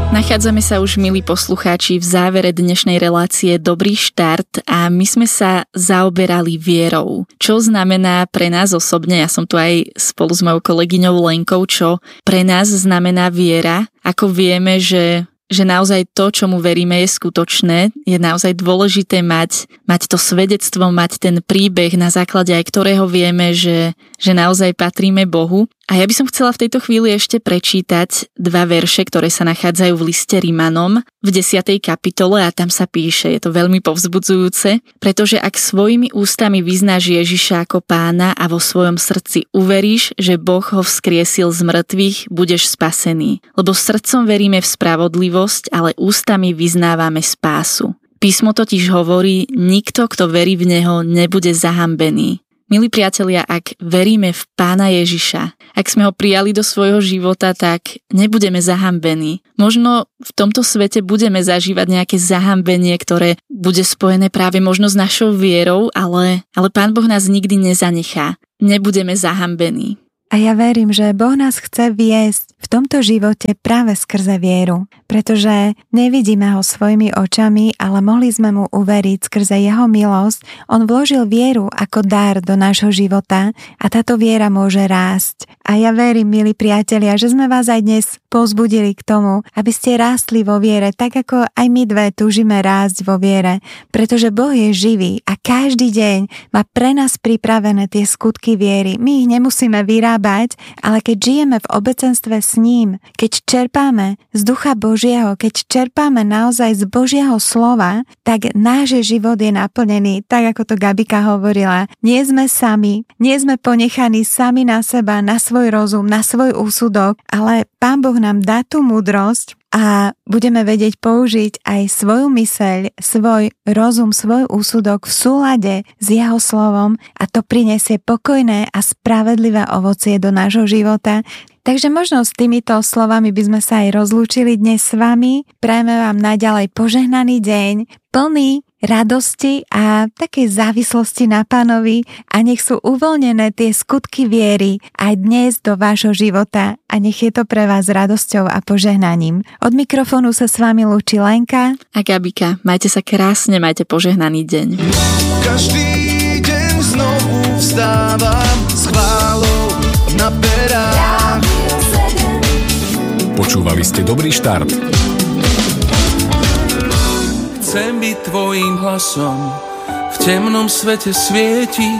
Nachádzame sa už, milí poslucháči, v závere dnešnej relácie Dobrý štart a my sme sa zaoberali vierou. Čo znamená pre nás osobne, ja som tu aj spolu s mojou kolegyňou Lenkou, čo pre nás znamená viera, ako vieme, že naozaj to, čomu veríme, je skutočné, je naozaj dôležité mať to svedectvo, mať ten príbeh, na základe aj ktorého vieme, že naozaj patríme Bohu. A ja by som chcela v tejto chvíli ešte prečítať 2 verše, ktoré sa nachádzajú v liste Rimanom v 10. kapitole a tam sa píše, je to veľmi povzbudzujúce, pretože ak svojimi ústami vyznáš Ježiša ako Pána a vo svojom srdci uveríš, že Boh ho vzkriesil z mŕtvych, budeš spasený. Lebo srdcom veríme v spravodlivosť, ale ústami vyznávame spásu. Písmo totiž hovorí, nikto, kto verí v Neho, nebude zahambený. Milí priatelia, ak veríme v Pána Ježiša, ak sme ho prijali do svojho života, tak nebudeme zahambení. Možno v tomto svete budeme zažívať nejaké zahambenie, ktoré bude spojené práve možno s našou vierou, ale Pán Boh nás nikdy nezanechá. Nebudeme zahambení. A ja verím, že Boh nás chce viesť v tomto živote práve skrze vieru, pretože nevidíme ho svojimi očami, ale mohli sme mu uveriť skrze jeho milosť. On vložil vieru ako dar do nášho života a táto viera môže rásť. A ja verím, milí priatelia, že sme vás aj dnes povzbudili k tomu, aby ste rástli vo viere, tak ako aj my dve túžime rásť vo viere, pretože Boh je živý a každý deň má pre nás pripravené tie skutky viery. My ich nemusíme vyrábať, ale keď žijeme v obecenstve s ním, keď čerpáme z Ducha Božieho, keď čerpáme naozaj z Božieho slova, tak náš život je naplnený, tak ako to Gabika hovorila. Nie sme sami, nie sme ponechaní sami na seba, na svoj rozum, na svoj úsudok, ale Pán Boh nám dá tú múdrosť a budeme vedieť použiť aj svoju myseľ, svoj rozum, svoj úsudok v súlade s jeho slovom a to prinesie pokojné a spravedlivé ovocie do nášho života. Takže možno s týmito slovami by sme sa aj rozlúčili dnes s vami. Prajeme vám naďalej požehnaný deň, plný radosti a takej závislosti na Pánovi a nech sú uvoľnené tie skutky viery aj dnes do vášho života a nech je to pre vás radosťou a požehnaním. Od mikrofónu sa s vami lúči Lenka a Gabika. Majte sa krásne, majte požehnaný deň. Každý deň znovu vstávam s chválou na perách. Počúvali ste Dobrý štart. Chcem byť tvojím hlasom, v temnom svete svieti